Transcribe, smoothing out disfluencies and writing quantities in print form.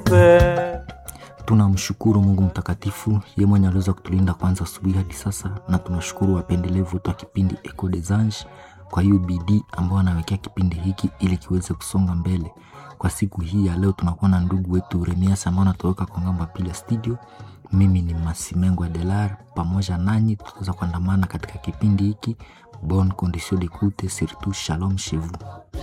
fait. Tunamshukuru Mungu mtakatifu, yeye mwenye aliweza kutulinda kwanza asubuhi hadi sasa, na tunashukuru wapendelevu wa kipindi Echo des Anges kwa hiyo bidii ambao anawekea kipindi hiki ili kiweze kusonga mbele. Kwa siku hii ya leo tunakuwa na ndugu wetu Remias ambao anatoka kwa ngambo pili studio. Mimi ni Masimengo Adelar, pamoja nanyi tutaweza kuandamana katika kipindi hiki. Bonne condition d'écoute, surtout shalom chez vous.